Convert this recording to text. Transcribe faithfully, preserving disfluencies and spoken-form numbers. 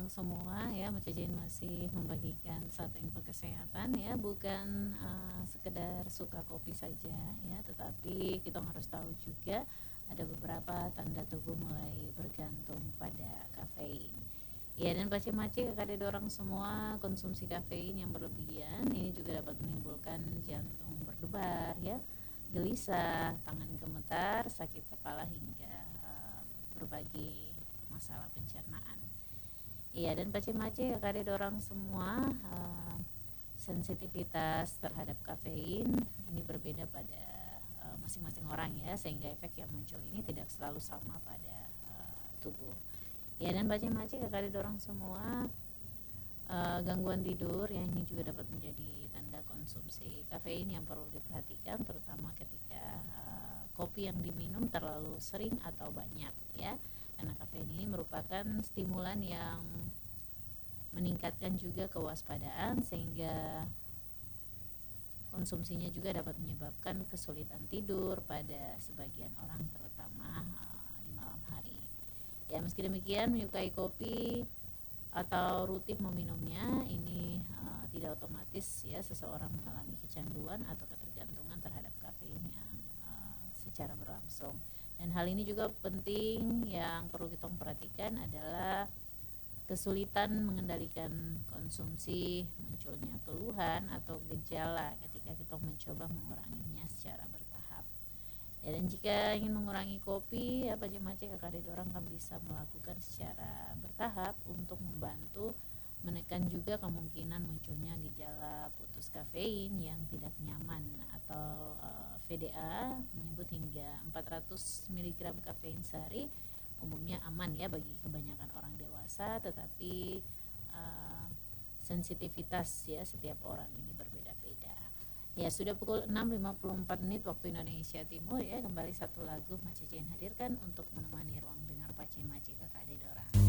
dorang semua ya, Mace Jen masih membagikan satu info kesehatan ya, bukan uh, sekedar suka kopi saja ya, tetapi kita harus tahu juga ada beberapa tanda tubuh mulai bergantung pada kafein. Ya, dan pace-mace kakak dorang semua, konsumsi kafein yang berlebihan ini juga dapat menimbulkan jantung berdebar ya, gelisah, tangan gemetar, sakit kepala hingga uh, berbagai masalah pencernaan. Iya, dan pace-mace kakak dorang semua uh, sensitivitas terhadap kafein ini berbeda pada uh, masing-masing orang ya, sehingga efek yang muncul ini tidak selalu sama pada uh, tubuh. Ya, dan pace-mace kakak dorang semua uh, gangguan tidur yang ini juga dapat menjadi tanda konsumsi kafein yang perlu diperhatikan, terutama ketika uh, kopi yang diminum terlalu sering atau banyak ya, karena kafein ini merupakan stimulan yang meningkatkan juga kewaspadaan, sehingga konsumsinya juga dapat menyebabkan kesulitan tidur pada sebagian orang, terutama uh, di malam hari. Ya, meski demikian menyukai kopi atau rutin meminumnya ini uh, tidak otomatis ya seseorang mengalami kecanduan atau ketergantungan terhadap kafein yang uh, secara berlangsung. Dan hal ini juga penting, yang perlu kita perhatikan adalah kesulitan mengendalikan konsumsi, munculnya keluhan atau gejala ketika kita mencoba menguranginya secara bertahap. Ya, dan jika ingin mengurangi kopi, apa aja macam kakak dorang kan bisa melakukan secara bertahap untuk membantu menekan juga kemungkinan munculnya gejala putus kafein yang tidak nyaman atau uh, V D A menyebut hingga empat ratus miligram kafein sehari umumnya aman ya bagi kebanyakan orang dewasa, tetapi uh, sensitivitas ya setiap orang ini berbeda-beda. Ya, sudah pukul enam lima puluh empat menit waktu Indonesia Timur ya. Kembali satu lagu Mace Jen hadirkan untuk menemani ruang dengar pace-mace kakak Dora.